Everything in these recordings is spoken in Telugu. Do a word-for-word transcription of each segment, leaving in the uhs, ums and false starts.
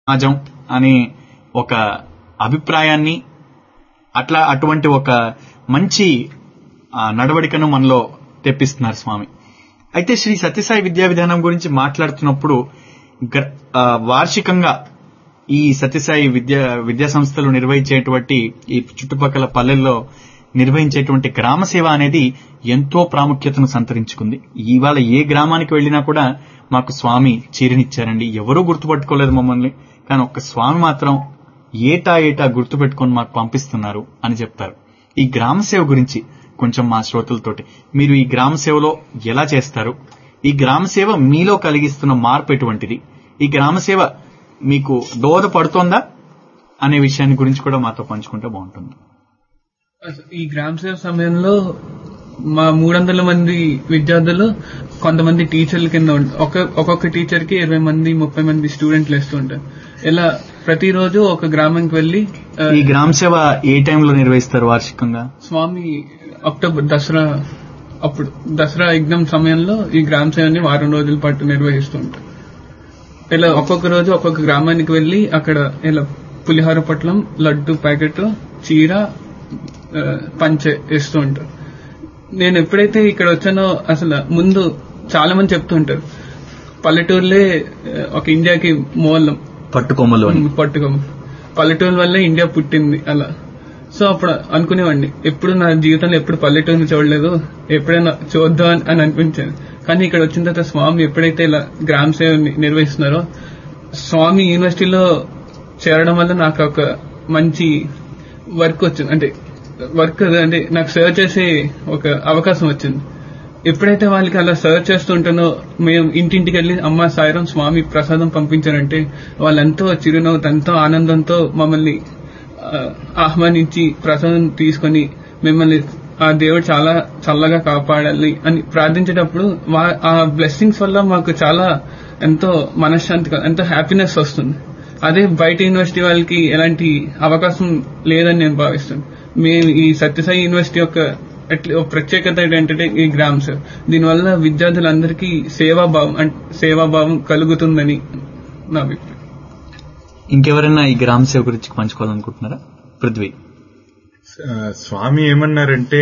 సమాజం అనే ఒక అభిప్రాయాన్ని అట్లా అటువంటి ఒక మంచి నడవడికను మనలో తెప్పిస్తున్నారు స్వామి. అయితే శ్రీ సత్యసాయి విద్యా విధానం గురించి మాట్లాడుతున్నప్పుడు వార్షికంగా ఈ సత్యసాయి విద్యా విద్యా సంస్థలు నిర్వహించేటువంటి ఈ చుట్టుపక్కల పల్లెల్లో నిర్వహించేటువంటి గ్రామ సేవ అనేది ఎంతో ప్రాముఖ్యతను సంతరించుకుంది. ఇవాళ ఏ గ్రామానికి వెళ్లినా కూడా మాకు స్వామి చీరనిచ్చారండి, ఎవరూ గుర్తుపట్టుకోలేదు మమ్మల్ని, కానీ ఒక్క స్వామి మాత్రం ఏటా ఏటా గుర్తుపెట్టుకొని మాకు పంపిస్తున్నారు అని చెప్తారు. ఈ గ్రామ సేవ గురించి కొంచెం మా శ్రోతలతోటి మీరు ఈ గ్రామ సేవలో ఎలా చేస్తారు, ఈ గ్రామ సేవ మీలో కలిగిస్తున్న మార్పు ఎటువంటిది, ఈ గ్రామ సేవ మీకు దోహదపడుతోందా అనే విషయాన్ని గురించి కూడా మాతో పంచుకుంటే బాగుంటుంది. ఈ గ్రామ సేవ సమయంలో మా మూడు వందల మంది విద్యార్థులు కొంతమంది టీచర్ల కింద ఒక ఒక్కొక్క టీచర్ కి ఇరవై మంది ముప్పై మంది స్టూడెంట్లు వేస్తూ ఉంటారు. ఇలా ప్రతిరోజు ఒక గ్రామానికి వెళ్లి ఈ గ్రామ సేవ ఏ టైంలో నిర్వహిస్తారు వార్షికంగా? స్వామి అక్టోబర్ దసరా అప్పుడు దసరా యజ్ఞం సమయంలో ఈ గ్రామ సేవని వారం రోజుల పాటు నిర్వహిస్తూ ఉంటారు. ఇలా ఒక్కొక్క రోజు ఒక్కొక్క గ్రామానికి వెళ్లి అక్కడ ఇలా పులిహోర పొట్లం, లడ్డు ప్యాకెట్, చీర, పంచె ఇస్తూ ఉంటారు. నేను ఎప్పుడైతే ఇక్కడ వచ్చానో అసలు ముందు చాలా మంది చెప్తూ ఉంటారు పల్లెటూరులే ఒక ఇండియాకి మూలం, పట్టుకొమ్మలు పట్టుకొమ్మ పల్లెటూరు వల్లే ఇండియా పుట్టింది అలా. సో అప్పుడు అనుకునేవాడిని ఎప్పుడు నా జీవితంలో ఎప్పుడు పల్లెటూరుని చూడలేదు, ఎప్పుడైనా చూద్దాం అని అనిపించాను. కానీ ఇక్కడ వచ్చిన తర్వాత స్వామి ఎప్పుడైతే ఇలా గ్రామ సేవ నిర్వహిస్తున్నారో, స్వామి యూనివర్సిటీలో చేరడం వల్ల నాకు ఒక మంచి వర్క్ వచ్చింది, అంటే వర్క్ అంటే నాకు సర్వ్ చేసే ఒక అవకాశం వచ్చింది. ఎప్పుడైతే వాళ్ళకి అలా సర్వ్ చేస్తుంటానో, మేము ఇంటింటికి వెళ్లి అమ్మ సాయిరం స్వామి ప్రసాదం పంపించారంటే వాళ్ళెంతో చిరునవ్వుతో ఎంతో ఆనందంతో మమ్మల్ని ఆహ్వానించి ప్రసాదం తీసుకుని మిమ్మల్ని ఆ దేవుడు చాలా చల్లగా కాపాడాలి అని ప్రార్థించేటప్పుడు ఆ బ్లెస్సింగ్స్ వల్ల మాకు చాలా ఎంతో మనశ్శాంతి, ఎంతో హ్యాపీనెస్ వస్తుంది. అదే బయట యూనివర్సిటీ వాళ్ళకి ఎలాంటి అవకాశం లేదని నేను భావిస్తాను. మేము ఈ సత్యసాయి యూనివర్సిటీ యొక్క ప్రత్యేకత ఏంటంటే ఈ గ్రామ సేవ, దీనివల్ల విద్యార్థులందరికీ సేవాభావం సేవాభావం కలుగుతుందని నా అభిప్రాయం. ఇంకెవరైనా ఈ గ్రామ సేవ గురించి పంచుకోవాలనుకుంటున్నారా? పృథ్వీ. స్వామి ఏమన్నారంటే,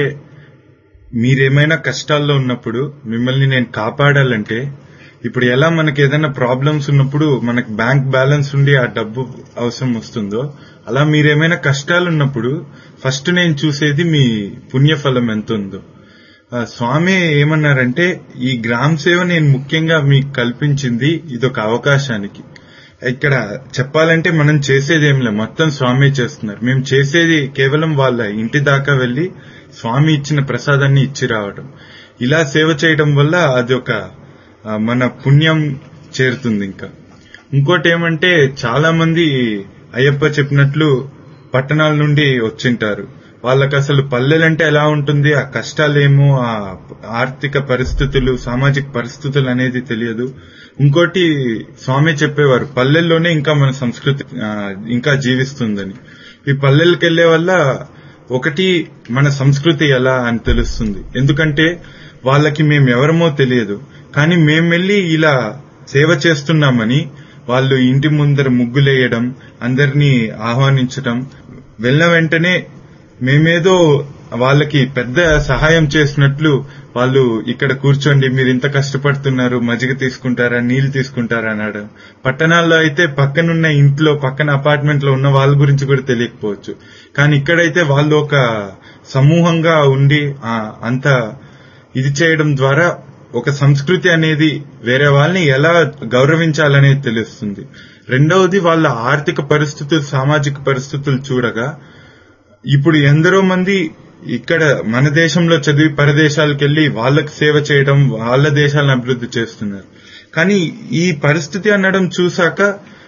మీరేమైనా కష్టాల్లో ఉన్నప్పుడు మిమ్మల్ని నేను కాపాడాలంటే, ఇప్పుడు ఎలా మనకి ఏదైనా ప్రాబ్లమ్స్ ఉన్నప్పుడు మనకు బ్యాంక్ బ్యాలెన్స్ ఉండి ఆ డబ్బు అవసరం వస్తుందో, అలా మీరేమైనా కష్టాలు ఉన్నప్పుడు ఫస్ట్ నేను చూసేది మీ పుణ్యఫలం ఎంత ఉందో. స్వామి ఏమన్నారంటే, ఈ గ్రామ సేవ నేను ముఖ్యంగా మీకు కల్పించింది ఇదొక అవకాశానికి. ఇక్కడ చెప్పాలంటే మనం చేసేది ఏం లేదు, మొత్తం స్వామి చేస్తున్నారు. మేము చేసేది కేవలం వాళ్ళ ఇంటి దాకా వెళ్లి స్వామి ఇచ్చిన ప్రసాదాన్ని ఇచ్చి రావడం. ఇలా సేవ చేయడం వల్ల అది ఒక మన పుణ్యం చేరుతుంది. ఇంకా ఇంకోటి ఏమంటే, చాలా మంది అయ్యప్ప చెప్పినట్లు పట్టణాల నుండి వచ్చింటారు. వాళ్ళకి అసలు పల్లెలంటే ఎలా ఉంటుంది, ఆ కష్టాలేమో, ఆ ఆర్థిక పరిస్థితులు, సామాజిక పరిస్థితులు అనేది తెలియదు. ఇంకోటి స్వామి చెప్పేవారు, పల్లెల్లోనే ఇంకా మన సంస్కృతి ఇంకా జీవిస్తుందని. ఈ పల్లెలకు వెళ్లే వల్ల ఒకటి మన సంస్కృతి ఎలా అని తెలుస్తుంది. ఎందుకంటే వాళ్ళకి మేము ఎవరమో తెలియదు, కానీ మేము వెళ్లి ఇలా సేవ చేస్తున్నామని వాళ్ళు ఇంటి ముందర ముగ్గులేయడం, అందరినీ ఆహ్వానించడం, వెళ్ళిన వెంటనే మేమేదో వాళ్ళకి పెద్ద సహాయం చేసినట్లు వాళ్ళు ఇక్కడ కూర్చోండి, మీరు ఇంత కష్టపడుతున్నారు, మజ్జిగ తీసుకుంటారా, నీళ్లు తీసుకుంటారా అనడం. పట్టణాల్లో అయితే పక్కనున్న ఇంట్లో, పక్కన అపార్ట్మెంట్ లో ఉన్న వాళ్ళ గురించి కూడా తెలియకపోవచ్చు. కానీ ఇక్కడైతే వాళ్ళు ఒక సమూహంగా ఉండి అంత ఇది చేయడం ద్వారా ఒక సంస్కృతి అనేది వేరే వాళ్ళని ఎలా గౌరవించాలనేది తెలుస్తుంది. రెండవది, వాళ్ళ ఆర్థిక పరిస్థితులు, సామాజిక పరిస్థితులు చూడగా ఇప్పుడు ఎందరో మంది ఇక్కడ మన దేశంలో చదివి పరదేశాలకు వెళ్లి వాళ్ళకి సేవ చేయడం, వాళ్ళ దేశాలను అభివృద్ధి చేస్తున్నారు. కానీ ఈ పరిస్థితి అనడం చూశాక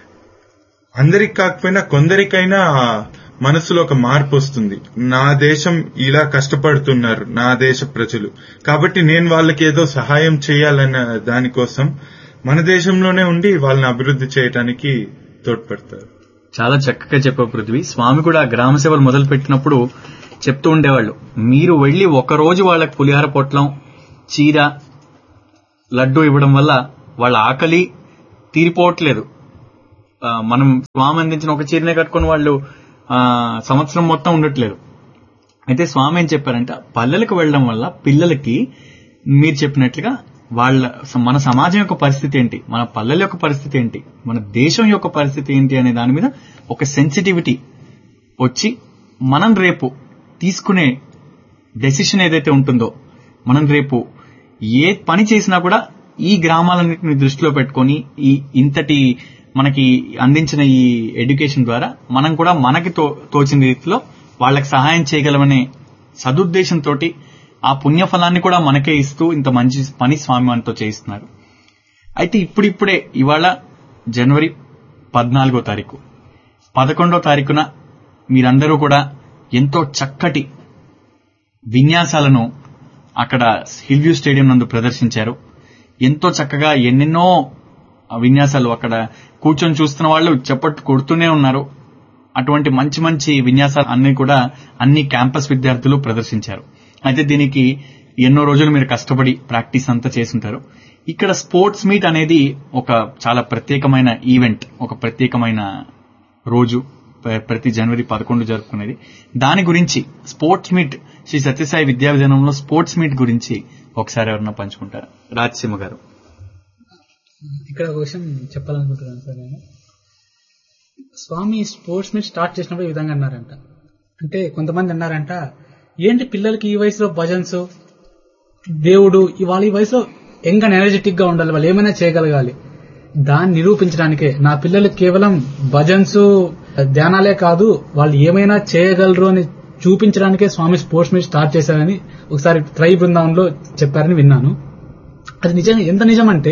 అందరికి కాకపోయినా కొందరికైనా మనసులో ఒక మార్పు వస్తుంది. నా దేశం ఇలా కష్టపడుతున్నారు, నా దేశ ప్రజలు, కాబట్టి నేను వాళ్ళకి ఏదో సహాయం చేయాలన్న దానికోసం మన దేశంలోనే ఉండి వాళ్ళని అభివృద్ధి చేయడానికి తోడ్పడతారు. చాలా చక్కగా చెప్పావు పృథ్వీ. స్వామి కూడా గ్రామ సేవలు మొదలు పెట్టినప్పుడు చెప్తూ ఉండేవాళ్ళు, మీరు వెళ్లి ఒకరోజు వాళ్ళకి పులిహార పొట్లం, చీర, లడ్డు ఇవ్వడం వల్ల వాళ్ళ ఆకలి తీరిపోవట్లేదు, మనం స్వామి అందించిన ఒక చీరనే కట్టుకుని వాళ్ళు ఆ సంవత్సరం మొత్తం ఉండట్లేదు. అయితే స్వామి ఏం చెప్పారంటే పల్లెలకు వెళ్ళడం వల్ల పిల్లలకి మీరు చెప్పినట్లుగా వాళ్ళ మన సమాజం యొక్క పరిస్థితి ఏంటి, మన పల్లెల యొక్క పరిస్థితి ఏంటి, మన దేశం యొక్క పరిస్థితి ఏంటి అనే దాని మీద ఒక సెన్సిటివిటీ వచ్చి మనం రేపు తీసుకునే డెసిషన్ ఏదైతే ఉంటుందో, మనం రేపు ఏ పని చేసినా కూడా ఈ గ్రామాలన్నింటిని దృష్టిలో పెట్టుకొని ఈ ఇంతటి మనకి అందించిన ఈ ఎడ్యుకేషన్ ద్వారా మనం కూడా మనకి తో తోచిన రీతిలో వాళ్ళకి సహాయం చేయగలమనే సదుద్దేశంతో ఆ పుణ్యఫలాన్ని కూడా మనకే ఇస్తూ ఇంత మంచి పని స్వామి మనతో చేయిస్తున్నారు. అయితే ఇప్పుడిప్పుడే ఇవాళ జనవరి పద్నాలుగో తారీఖు పదకొండో తారీఖున మీరందరూ కూడా ఎంతో చక్కటి విన్యాసాలను అక్కడ హిల్ వ్యూ స్టేడియం నందు ప్రదర్శించారు. ఎంతో చక్కగా ఎన్నెన్నో విన్యాసాలు అక్కడ కూర్చొని చూస్తున్న వాళ్ళు చప్పట్లు కొడుతూనే ఉన్నారు. అటువంటి మంచి మంచి విన్యాసాలు అన్ని కూడా అన్ని క్యాంపస్ విద్యార్థులు ప్రదర్శించారు. అయితే దీనికి ఎన్నో రోజులు మీరు కష్టపడి ప్రాక్టీస్ అంతా చేసుంటారు. ఇక్కడ స్పోర్ట్స్ మీట్ అనేది ఒక చాలా ప్రత్యేకమైన ఈవెంట్, ఒక ప్రత్యేకమైన రోజు, ప్రతి జనవరి పదకొండు జరుపుకునేది. దాని గురించి స్పోర్ట్స్ మీట్, శ్రీ సత్యసాయి విద్యా విధానంలో స్పోర్ట్స్ మీట్ గురించి ఒకసారి ఎవరన్నా పంచుకుంటారు? రాజసింహ గారు. ఇక్కడ ఒక విషయం చెప్పాలనుకుంటున్నాను సార్. నేను స్వామి స్పోర్ట్స్ మీట్ స్టార్ట్ చేసినప్పుడు ఈ విధంగా అన్నారంట. అంటే కొంతమంది అన్నారంట, ఏంటి పిల్లలకి ఈ వయసులో భజన్స్, దేవుడు, ఇవాళ ఈ వయసులో యంగ్ అండ్ ఎనర్జెటిక్ గా ఉండాలి, వాళ్ళు ఏమైనా చేయగలగాలి. దాన్ని నిరూపించడానికే నా పిల్లలు కేవలం భజన్స్ ధ్యానాలే కాదు, వాళ్ళు ఏమైనా చేయగలరు అని చూపించడానికే స్వామి స్పోర్ట్స్ మీట్ స్టార్ట్ చేశారని ఒకసారి ట్రై బృందావనంలో చెప్పారని విన్నాను. అది నిజంగా ఎంత నిజం అంటే,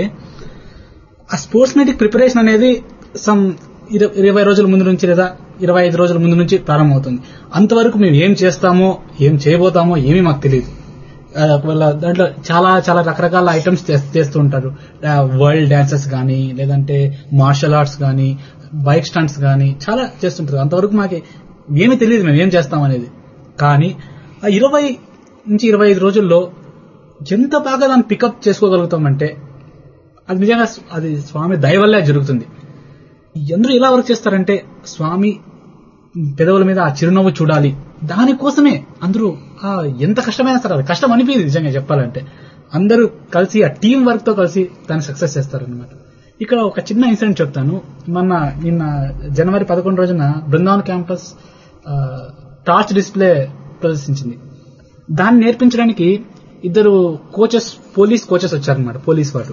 ఆ స్పోర్ట్స్ మీట్ ప్రిపరేషన్ అనేది సమ్ ఇరవై రోజుల ముందు నుంచి లేదా ఇరవై ఐదు రోజుల ముందు నుంచి ప్రారంభమవుతుంది. అంతవరకు మేము ఏం చేస్తామో ఏం చేయబోతామో ఏమీ మాకు తెలియదు. దాంట్లో చాలా చాలా రకరకాల ఐటమ్స్ చేస్తూ ఉంటారు. వరల్డ్ డాన్సెస్ కానీ, లేదంటే మార్షల్ ఆర్ట్స్ కానీ, బైక్ స్టంట్స్ కానీ చాలా చేస్తుంటారు. అంతవరకు మాకు ఏమీ తెలియదు మేము ఏం చేస్తామనేది. కానీ ఆ ఇరవై నుంచి ఇరవై ఐదు రోజుల్లో ఎంత బాగా దాన్ని పికప్ చేసుకోగలుగుతామంటే అది నిజంగా అది స్వామి దయ వల్లే జరుగుతుంది. అందరూ ఎలా వర్క్ చేస్తారంటే, స్వామి పెదవుల మీద ఆ చిరునవ్వు చూడాలి, దానికోసమే అందరూ ఎంత కష్టమైనా సరే, అది కష్టం అనిపించదు నిజంగా చెప్పాలంటే. అందరూ కలిసి ఆ టీం వర్క్ తో కలిసి దాన్ని సక్సెస్ చేస్తారనమాట. ఇక్కడ ఒక చిన్న ఇన్సిడెంట్ చెప్తాను. మొన్న నిన్న జనవరి పదకొండు రోజున బృందావన్ క్యాంపస్ టార్చ్ డిస్ప్లే ప్రదర్శించింది. దాన్ని నేర్పించడానికి ఇద్దరు కోచెస్, పోలీస్ కోచెస్ వచ్చారనమాట, పోలీస్ వారు.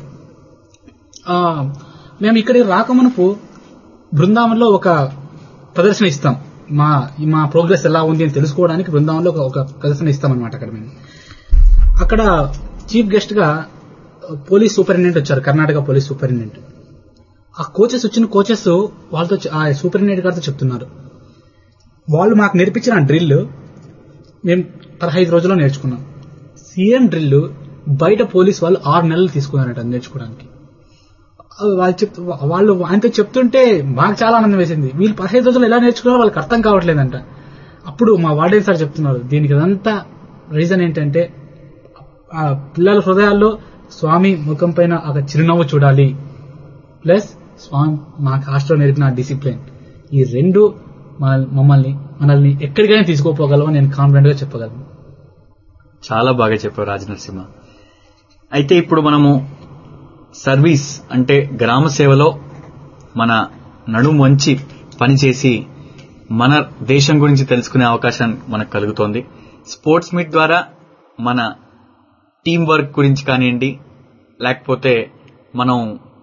మేము ఇక్కడికి రాకమునుపు బృందావనంలో ఒక ప్రదర్శన ఇస్తాం, మా మా ప్రోగ్రెస్ ఎలా ఉంది అని తెలుసుకోవడానికి బృందావనంలో ఒక ప్రదర్శన ఇస్తామన్నమాట. అక్కడ మేము అక్కడ చీఫ్ గెస్ట్ గా పోలీస్ సూపరింటెండెంట్ వచ్చారు, కర్ణాటక పోలీస్ సూపరింటెండెంట్. ఆ కోచెస్ వచ్చిన కోచెస్ వాళ్ళతో ఆ సూపరింటెండెంట్ గారితో చెప్తున్నారు, వాళ్ళు మాకు నేర్పించిన డ్రిల్ మేము పదహైదు రోజుల్లో నేర్చుకున్నాం. సేమ్ డ్రిల్ బయట పోలీస్ వాళ్ళు ఆరు నెలలు తీసుకున్నారంట నేర్చుకోవడానికి. వాళ్ళు చెప్ వాళ్ళు ఆయనతో చెప్తుంటే మాకు చాలా ఆనందం వేసింది. వీళ్ళు పదహైదు రోజులు ఎలా నేర్చుకున్నారో వాళ్ళకి అర్థం కావట్లేదంట. అప్పుడు మా వార్డెన్ సార్ చెప్తున్నారు, దీనికి అదంతా రీజన్ ఏంటంటే ఆ పిల్లల హృదయాల్లో స్వామి ముఖం పైన ఒక చిరునవ్వు చూడాలి, ప్లస్ స్వామి మాకు హాస్టల్లో నేర్పిన డిసిప్లిన్, ఈ రెండు మమ్మల్ని మనల్ని ఎక్కడికైనా తీసుకోపోగలమని నేను కాన్ఫిడెంట్ గా చెప్పగలను. చాలా బాగా చెప్పారు రాజనరసింహ. అయితే ఇప్పుడు మనము సర్వీస్ అంటే గ్రామ సేవలో మన నడుము వంచి పనిచేసి మన దేశం గురించి తెలుసుకునే అవకాశం మనకు కలుగుతోంది. స్పోర్ట్స్ మీట్ ద్వారా మన టీం వర్క్ గురించి కానివ్వండి, లేకపోతే మనం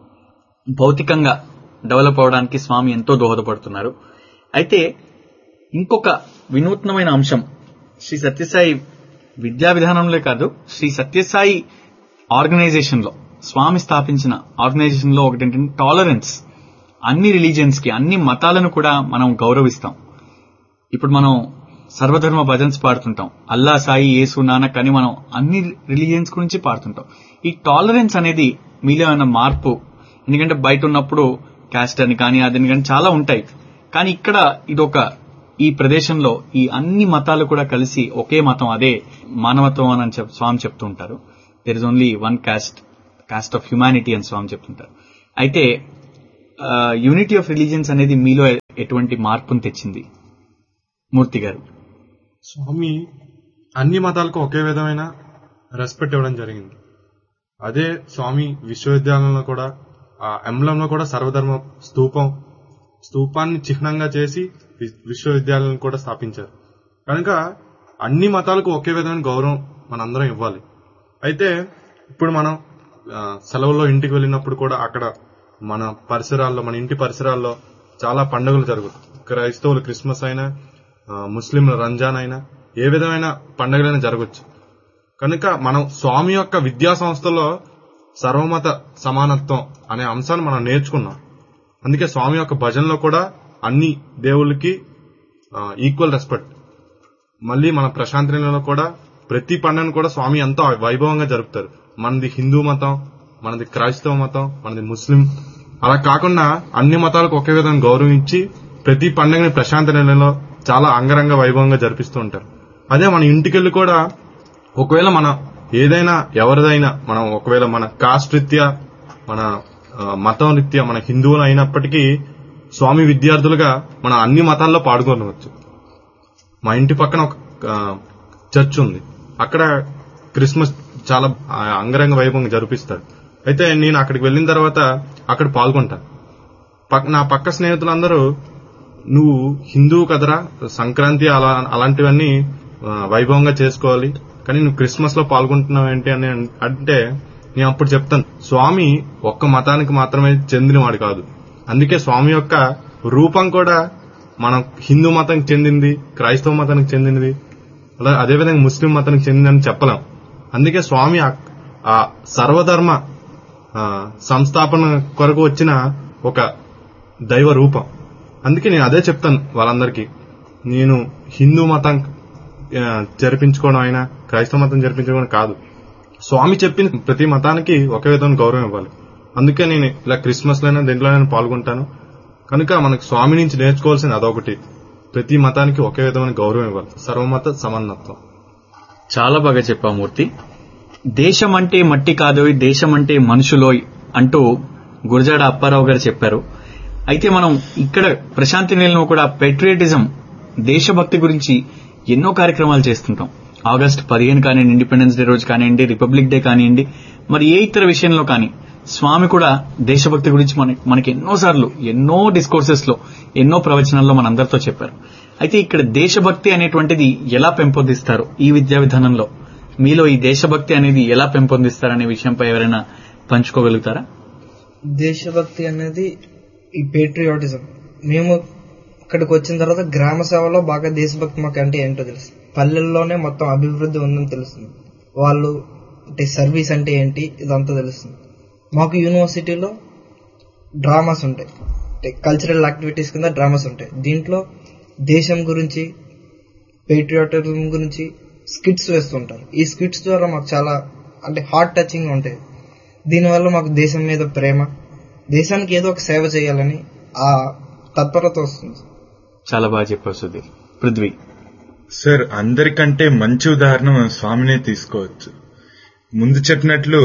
భౌతికంగా డెవలప్ అవడానికి స్వామి ఎంతో దోహదపడుతున్నారు. అయితే ఇంకొక వినూత్నమైన అంశం, శ్రీ సత్యసాయి విద్యా విధానంలో కాదు, శ్రీ సత్యసాయి ఆర్గనైజేషన్ లో, స్వామి స్థాపించిన ఆర్గనైజేషన్ లో ఒకటి ఏంటంటే టాలరెన్స్. అన్ని రిలీజియన్స్ కి, అన్ని మతాలను కూడా మనం గౌరవిస్తాం. ఇప్పుడు మనం సర్వధర్మ భజన్స్ పాడుతుంటాం, అల్లా, సాయి, యేసు, నానక్ అని మనం అన్ని రిలీజియన్స్ గురించి పాడుతుంటాం. ఈ టాలరెన్స్ అనేది మీలో ఏమైనా మార్పు, ఎందుకంటే బయట ఉన్నప్పుడు క్యాస్ట్ అని కానీ అదని కానీ చాలా ఉంటాయి, కానీ ఇక్కడ ఇదొక ఈ ప్రదేశంలో ఈ అన్ని మతాలు కూడా కలిసి ఒకే మతం, అదే మానవత్వం అని చెప్పి స్వామి చెప్తూ ఉంటారు. There is only one caste, cost of humanity అని స్వామి చెప్తుంటారు. అయితే యూనిటీ ఆఫ్ రిలీజియన్స్ అనేది మీలో ఎటువంటి మార్పును తెచ్చింది మూర్తి గారు? స్వామి అన్ని మతాలకు ఒకే విధమైన రెస్పెక్ట్ ఇవ్వడం జరిగింది. అదే స్వామి విశ్వవిద్యాలయంలో కూడా ఆ ఎంబ్లంలో కూడా సర్వధర్మ స్తూపం స్తూపాన్ని చిహ్నంగా చేసి విశ్వవిద్యాలయం కూడా స్థాపించారు. కనుక అన్ని మతాలకు ఒకే విధమైన గౌరవం మనందరం ఇవ్వాలి. అయితే ఇప్పుడు మనం సెలవుల్లో ఇంటికి వెళ్ళినప్పుడు కూడా అక్కడ మన పరిసరాల్లో మన ఇంటి పరిసరాల్లో చాలా పండుగలు జరుగుతాయి. క్రైస్తవులు క్రిస్మస్ అయినా ముస్లింలు రంజాన్ అయినా ఏ విధమైన పండుగలైనా జరగచ్చు. కనుక మనం స్వామి యొక్క విద్యా సంస్థలో సర్వమత సమానత్వం అనే అంశాన్ని మనం నేర్చుకున్నాం. అందుకే స్వామి యొక్క భజనలో కూడా అన్ని దేవుళ్ళకి ఈక్వల్ రెస్పెక్ట్. మళ్ళీ మన ప్రశాంతి నిలయంలో కూడా ప్రతి పండుగను కూడా స్వామి ఎంతో వైభవంగా జరుపుతారు. మనది హిందూ మతం, మనది క్రైస్తవ మతం, మనది ముస్లిం, అలా కాకుండా అన్ని మతాలకు ఒకే విధంగా గౌరవం ఇచ్చి ప్రతి పండుగని ప్రశాంతి నిలయంలో చాలా అంగరంగ వైభవంగా జరిపిస్తూ ఉంటారు. అదే మన ఇంటికెళ్ళి కూడా ఒకవేళ మన ఏదైనా ఎవరిదైనా మనం ఒకవేళ మన కాస్ట్ రీత్యా మన మతం రీత్యా మన హిందువులు అయినప్పటికీ స్వామి విద్యార్థులుగా మన అన్ని మతాల్లో పాల్గొనవచ్చు. మా ఇంటి పక్కన ఒక చర్చ్ ఉంది. అక్కడ క్రిస్మస్ చాలా అంగరంగ వైభవంగా జరిపిస్తారు. అయితే నేను అక్కడికి వెళ్ళిన తర్వాత అక్కడ పాల్గొంటా. నా పక్క స్నేహితులందరూ నువ్వు హిందువు కదరా, సంక్రాంతి అలా అలాంటివన్నీ వైభవంగా చేసుకోవాలి, కానీ నువ్వు క్రిస్మస్ లో పాల్గొంటున్నావు ఏంటి అని అంటే నేను అప్పుడు చెప్తాను, స్వామి ఒక్క మతానికి మాత్రమే చెందినవాడు కాదు. అందుకే స్వామి యొక్క రూపం కూడా మనం హిందూ మతానికి చెందింది, క్రైస్తవ మతానికి చెందినది, అలా అదేవిధంగా ముస్లిం మతానికి చెందిందని చెప్పలేం. అందుకే స్వామి ఆ సర్వధర్మ సంస్థాపన కొరకు వచ్చిన ఒక దైవ రూపం. అందుకే నేను అదే చెప్తాను వాళ్ళందరికీ, నేను హిందూ మతం జరిపించుకోవడం అయినా క్రైస్తవ మతం జరిపించుకోవడం కాదు, స్వామి చెప్పిన ప్రతి మతానికి ఒకే విధమైన గౌరవం ఇవ్వాలి. అందుకే నేను ఇలా క్రిస్మస్ లైనా దేంట్లోనైనా పాల్గొంటాను. కనుక మనకు స్వామి నుంచి నేర్చుకోవాల్సింది అదొకటి, ప్రతి మతానికి ఒకే విధమైన గౌరవం ఇవ్వాలి, సర్వమత సమానత్వం. చాలా బాగా చెప్పావు మూర్తి. దేశం అంటే మట్టి కాదోయ్, దేశం అంటే మనుషులోయ్ అంటూ గురజాడ అప్పారావు గారు చెప్పారు. అయితే మనం ఇక్కడ ప్రశాంతి నిలయంలో కూడా పెట్రియాటిజం, దేశభక్తి గురించి ఎన్నో కార్యక్రమాలు చేస్తుంటాం. ఆగస్టు పదిహేను కానివ్వండి, ఇండిపెండెన్స్ డే రోజు కానివ్వండి, రిపబ్లిక్ డే కానివ్వండి, మరి ఏ ఇతర విషయంలో కానీ స్వామి కూడా దేశభక్తి గురించి మనకి మనకి ఎన్నోసార్లు ఎన్నో డిస్కోర్సెస్ లో ఎన్నో ప్రవచనాల్లో మనందరితో చెప్పారు. అయితే ఇక్కడ దేశభక్తి అనేటువంటిది ఎలా పెంపొందిస్తారు ఈ విద్యా విధానంలో? మీలో ఈ దేశభక్తి అనేది ఎలా పెంపొందిస్తారనే విషయంపై ఎవరైనా పంచుకోగలుగుతారా? దేశభక్తి అనేది ఈ పేట్రియాటిజం, మేము ఇక్కడికి వచ్చిన తర్వాత గ్రామ సేవలో బాగా దేశభక్తి మాకు అంటే ఏంటో తెలుసు. పల్లెల్లోనే మొత్తం అభివృద్ధి ఉందని తెలుస్తుంది. వాళ్ళు అంటే సర్వీస్ అంటే ఏంటి ఇదంతా తెలుస్తుంది. మాకు యూనివర్సిటీలో డ్రామాస్ ఉంటాయి, అంటే కల్చరల్ యాక్టివిటీస్ కింద డ్రామాస్ ఉంటాయి. దీంట్లో దేశం గురించి, పేట్రియాటిజం గురించి స్కిట్స్ వేస్తుంటారు. ఈ స్కిట్స్ ద్వారా మాకు చాలా అంటే హార్ట్ టచింగ్ ఉంటాయి. దీనివల్ల మాకు దేశం మీద ప్రేమ, దేశానికి ఏదో ఒక సేవ చేయాలని ఆ తత్పరత వస్తుంది. చాలా బాగా చెప్పారు సుధీర్. పృథ్వీ సార్, అందరికంటే మంచి ఉదాహరణ మనం స్వామినే తీసుకోవచ్చు. ముందు చెప్పినట్లు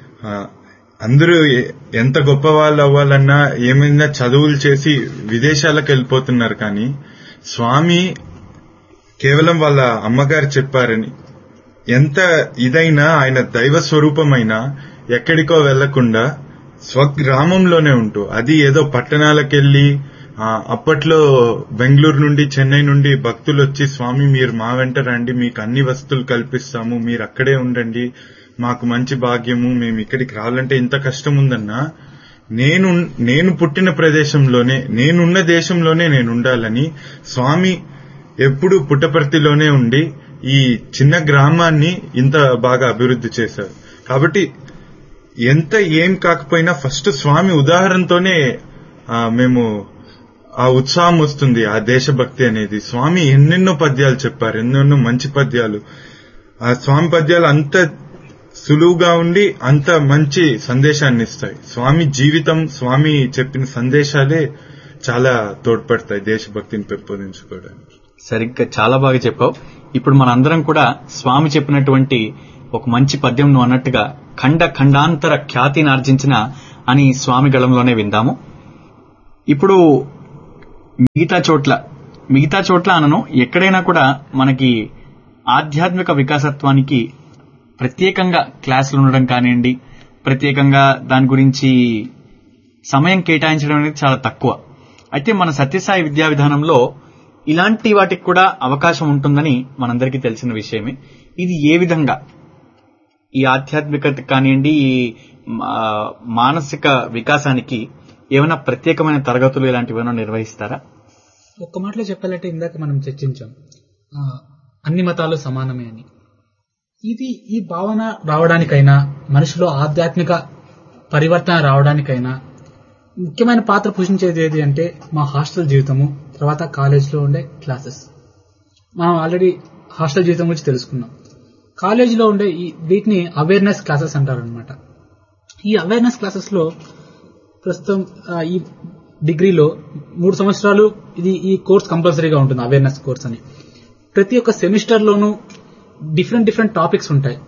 అందరూ ఎంత గొప్ప వాళ్ళు అవ్వాలన్నా ఏమైనా చదువులు చేసి విదేశాలకు వెళ్ళిపోతున్నారు, కానీ స్వామి కేవలం వాళ్ళ అమ్మగారు చెప్పారని ఎంత ఇదైనా ఆయన దైవ స్వరూపమైనా ఎక్కడికో వెళ్లకుండా స్వగ్రామంలోనే ఉంటూ, అది ఏదో పట్టణాలకెళ్లి అప్పట్లో బెంగళూరు నుండి చెన్నై నుండి భక్తులు వచ్చి స్వామి మీరు మా వెంట రండి, మీకు అన్ని వసతులు కల్పిస్తాము, మీరు అక్కడే ఉండండి, మాకు మంచి భాగ్యము, మేము ఇక్కడికి రావాలంటే ఇంత కష్టం ఉందన్నా నేను నేను పుట్టిన ప్రదేశంలోనే నేనున్న దేశంలోనే నేను ఉండాలని స్వామి ఎప్పుడు పుట్టపర్తిలోనే ఉండి ఈ చిన్న గ్రామాన్ని ఇంత బాగా అభివృద్ధి చేశారు. కాబట్టి ఎంత ఏం కాకపోయినా ఫస్ట్ స్వామి ఉదాహరణతోనే మేము ఆ ఉత్సాహం వస్తుంది, ఆ దేశభక్తి అనేది. స్వామి ఎన్నెన్నో పద్యాలు చెప్పారు, ఎన్నెన్నో మంచి పద్యాలు. ఆ స్వామి పద్యాలు అంత సులువుగా ఉండి అంత మంచి సందేశాన్ని ఇస్తాయి. స్వామి జీవితం, స్వామి చెప్పిన సందేశాలే చాలా తోడ్పడతాయి దేశభక్తిని పెంపొందించుకోవడానికి. సరిగ్గా చాలా బాగా చెప్పావు. ఇప్పుడు మనందరం కూడా స్వామి చెప్పినటువంటి ఒక మంచి పద్యం నువ్వు అన్నట్టుగా ఖండ ఖండాంతర ఖ్యాతిని ఆర్జించిన అని స్వామి గళంలోనే విందాము. ఇప్పుడు మిగతా చోట్ల మిగతా చోట్ల అనను ఎక్కడైనా కూడా మనకి ఆధ్యాత్మిక వికాసత్వానికి ప్రత్యేకంగా క్లాసులు ఉండడం కానివ్వండి, ప్రత్యేకంగా దాని గురించి సమయం కేటాయించడం అనేది చాలా తక్కువ. అయితే మన సత్యసాయి విద్యా విధానంలో ఇలాంటి వాటికి కూడా అవకాశం ఉంటుందని మనందరికీ తెలిసిన విషయమే. ఇది ఏ విధంగా ఈ ఆధ్యాత్మికత కానివ్వండి, ఈ మానసిక వికాసానికి ఏమైనా ప్రత్యేకమైన తరగతులు ఇలాంటివి ఏమైనా నిర్వహిస్తారా? ఒక్క మాటలో చెప్పాలంటే ఇందాక మనం చర్చించాం అన్ని మతాలు సమానమే అని. ఇది ఈ భావన రావడానికైనా, మనిషిలో ఆధ్యాత్మిక పరివర్తన రావడానికైనా ముఖ్యమైన పాత్ర పోషించేది ఏది అంటే మా హాస్టల్ జీవితము, తర్వాత కాలేజ్లో ఉండే క్లాసెస్. మనం ఆల్రెడీ హాస్టల్ జీవితం గురించి తెలుసుకున్నాం. కాలేజీలో ఉండే ఈ వీటిని అవేర్నెస్ క్లాసెస్ అంటారనమాట. ఈ అవేర్నెస్ క్లాసెస్ లో ప్రస్తుతం ఈ డిగ్రీలో మూడు సంవత్సరాలు ఇది ఈ కోర్స్ కంపల్సరీగా ఉంటుంది, అవేర్నెస్ కోర్స్ అని. ప్రతి ఒక్క సెమిస్టర్ లోనూ డిఫరెంట్ డిఫరెంట్ టాపిక్స్ ఉంటాయి.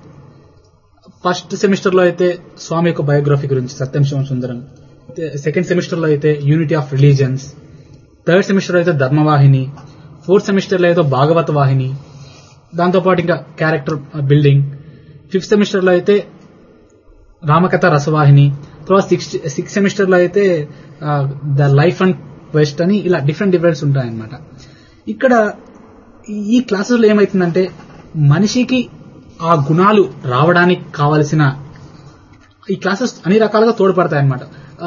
ఫస్ట్ సెమిస్టర్ లో అయితే స్వామి యొక్క బయోగ్రఫీ గురించి సత్యం శివం సుందరం, సెకండ్ సెమిస్టర్ లో అయితే unity of religions, third semester లో అయితే ధర్మవాహిని, ఫోర్త్ సెమిస్టర్ లో అయితే భాగవత వాహిని, దాంతోపాటు ఇంకా క్యారెక్టర్ బిల్డింగ్, ఫిఫ్త్ సెమిస్టర్ లో అయితే రామకథ రసవాహిని, తర్వాత సిక్స్త్ సిక్స్త్ సెమిస్టర్ లో అయితే ద లైఫ్ అండ్ క్వెస్ట్ అని ఇలా డిఫరెంట్ డిఫరెంట్స్ ఉంటాయన్నమాట. ఇక్కడ ఈ క్లాసెస్ లో ఏమైతుందంటే మనిషికి ఆ గుణాలు రావడానికి కావలసిన ఈ క్లాసెస్ అన్ని రకాలుగా తోడ్పడతాయి అనమాట.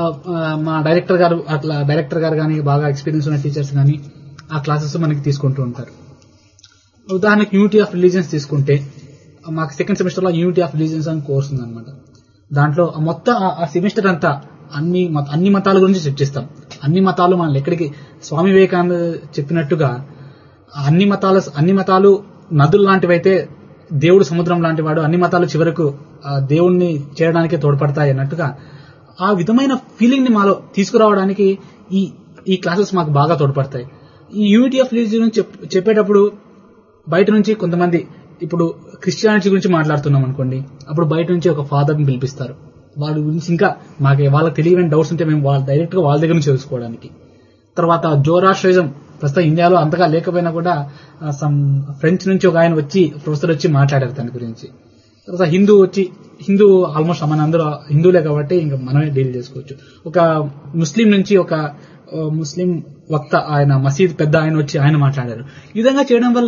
మా డైరెక్టర్ గారు అట్లా డైరెక్టర్ గారు కానీ బాగా ఎక్స్పీరియన్స్ ఉన్న టీచర్స్ కానీ ఆ క్లాసెస్ మనకి తీసుకుంటూ ఉంటారు. ఉదాహరణకి యూనిటీ ఆఫ్ రిలీజియన్స్ తీసుకుంటే మాకు సెకండ్ సెమిస్టర్ లో యూనిటీ ఆఫ్ రిలీజియన్స్ అని కోర్స్ ఉందన్నమాట. దాంట్లో మొత్తం ఆ సెమిస్టర్ అంతా అన్ని అన్ని మతాల గురించి చర్చిస్తాం. అన్ని మతాలు మనల్ని ఎక్కడికి స్వామి వివేకానంద చెప్పినట్టుగా అన్ని మతాల అన్ని మతాలు నదులు లాంటివైతే దేవుడు సముద్రం లాంటి వాడు, అన్ని మతాలు చివరకు దేవుణ్ణి చేరడానికే తోడ్పడతాయి అన్నట్టుగా ఆ విధమైన ఫీలింగ్ ని మాలో తీసుకురావడానికి ఈ ఈ క్లాసెస్ మాకు బాగా తోడ్పడతాయి. ఈ యూనిటీ ఆఫ్ రిలీజియన్ చెప్పేటప్పుడు బయట నుంచి కొంతమంది, ఇప్పుడు క్రిస్టియానిటీ గురించి మాట్లాడుతున్నాం అనుకోండి, అప్పుడు బయట నుంచి ఒక ఫాదర్ ని పిలిపిస్తారు. వాళ్ళ గురించి ఇంకా మాకు వాళ్ళకి తెలియని డౌట్స్ ఉంటే మేము వాళ్ళ డైరెక్ట్ గా వాళ్ళ దగ్గర నుంచి తెలుసుకోవడానికి. తర్వాత జోరాస్ట్రిజం ప్రస్తుతం ఇండియాలో అంతగా లేకపోయినా కూడా సమ్ ఫ్రెంచ్ నుంచి ఒక ఆయన వచ్చి ప్రొఫెసర్ వచ్చి మాట్లాడారు దాని గురించి. తర్వాత హిందూ వచ్చి హిందూ ఆల్మోస్ట్ మన అందరూ హిందువులే కాబట్టి ఇంకా మనమే డీల్ చేసుకోవచ్చు. ఒక ముస్లిం నుంచి ఒక ముస్లిం వక్త, ఆయన మసీద్ పెద్ద ఆయన వచ్చి ఆయన మాట్లాడారు. ఈ విధంగా చేయడం వల్ల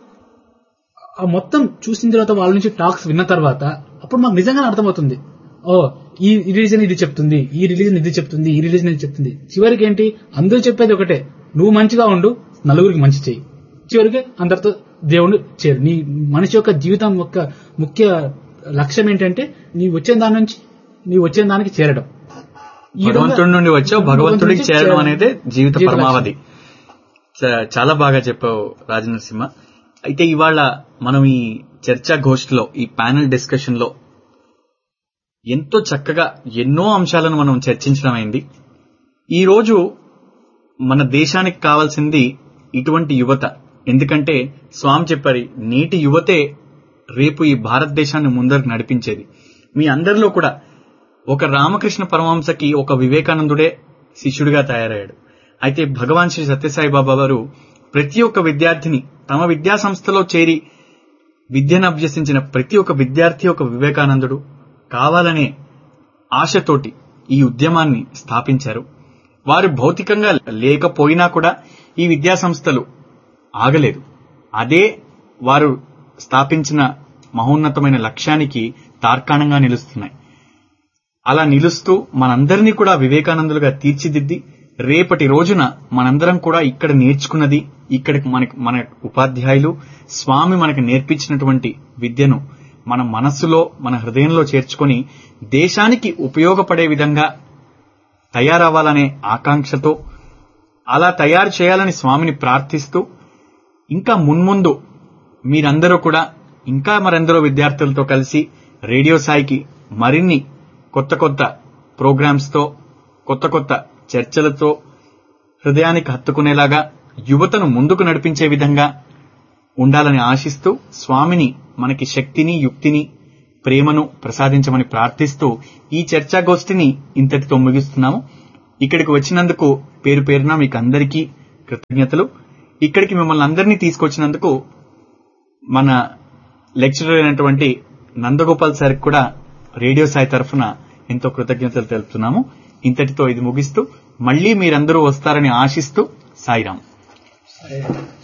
ఆ మొత్తం చూసిన తర్వాత వాళ్ళ నుంచి టాక్స్ విన్న తర్వాత అప్పుడు మాకు నిజంగానే అర్థమవుతుంది, ఓ ఈ రిలీజన్ ఇది చెప్తుంది, ఈ రిలీజన్ ఇది చెప్తుంది, ఈ రిలీజన్ ఇది చెప్తుంది. చివరికి ఏంటి, అందరూ చెప్పేది ఒకటే, నువ్వు మంచిగా ఉండు, నలుగురికి మంచి చెయ్యి, చివరికి అందరితో దేవుడు చేరు. నీ మనిషి యొక్క జీవితం యొక్క ముఖ్య లక్ష్యం ఏంటంటే నీ వచ్చే దాని నుంచి నీ వచ్చే దానికి చేరడం. భగవంతుడి నుండి వచ్చావు, భగవంతుడికి చేరడం అనేది జీవిత పరమావధి. చాలా బాగా చెప్పావు రాజనరసింహ. అయితే ఇవాళ మనం ఈ చర్చా గోష్ఠిలో, ఈ ప్యానెల్ డిస్కషన్ లో ఎంతో చక్కగా ఎన్నో అంశాలను మనం చర్చించడం అయింది. ఈ రోజు మన దేశానికి కావాల్సింది ఇటువంటి యువత. ఎందుకంటే స్వామి చెప్పారు, నేటి యువతే రేపు ఈ భారతదేశాన్ని ముందరకు నడిపించేది. మీ అందరిలో కూడా ఒక రామకృష్ణ పరమహంసకి ఒక వివేకానందుడే శిష్యుడిగా తయారయ్యాడు. అయితే భగవాన్ శ్రీ సత్యసాయి బాబా వారు ప్రతి ఒక్క విద్యార్థిని తమ విద్యా సంస్థలో చేరి విద్యను అభ్యసించిన ప్రతి ఒక్క విద్యార్థి ఒక వివేకానందుడు కావాలనే ఆశతోటి ఈ ఉద్యమాన్ని స్థాపించారు. వారు భౌతికంగా లేకపోయినా కూడా ఈ విద్యా సంస్థలు ఆగలేదు. అదే వారు స్థాపించిన మహోన్నతమైన లక్ష్యానికి తార్కాణంగా నిలుస్తున్నాయి. అలా నిలుస్తూ మనందరినీ కూడా వివేకానందులుగా తీర్చిదిద్ది రేపటి రోజున మనందరం కూడా ఇక్కడ నేర్చుకున్నది, ఇక్కడ మనకి మన ఉపాధ్యాయులు స్వామి మనకు నేర్పించినటువంటి విద్యను మన మనస్సులో మన హృదయంలో చేర్చుకొని దేశానికి ఉపయోగపడే విధంగా తయారవ్వాలనే ఆకాంక్షతో అలా తయారు చేయాలని స్వామిని ప్రార్థిస్తూ, ఇంకా మున్ముందు మీరందరూ కూడా ఇంకా మరెందరో విద్యార్థులతో కలిసి రేడియో సాయికి మరిన్ని కొత్త కొత్త ప్రోగ్రామ్స్ తో, కొత్త కొత్త చర్చలతో హృదయానికి హత్తుకునేలాగా యువతను ముందుకు నడిపించే విధంగా ఉండాలని ఆశిస్తూ స్వామిని మనకి శక్తిని, యుక్తిని, ప్రేమను ప్రసాదించమని ప్రార్థిస్తూ ఈ చర్చాగోష్ఠిని ఇంతటితో ముగిస్తున్నాము. ఇక్కడికి వచ్చినందుకు పేరు పేరున మీకు అందరికీ కృతజ్ఞతలు. ఇక్కడికి మిమ్మల్ని అందరినీ తీసుకొచ్చినందుకు మన లెక్చరర్ అయినటువంటి నందగోపాల్ సార్కి కూడా రేడియో సాయి తరఫున ఎంతో కృతజ్ఞతలు తెలుపుతున్నాము. ఇంతటితో ఇది ముగిస్తూ మళ్లీ మీరందరూ వస్తారని ఆశిస్తూ సాయిరాం.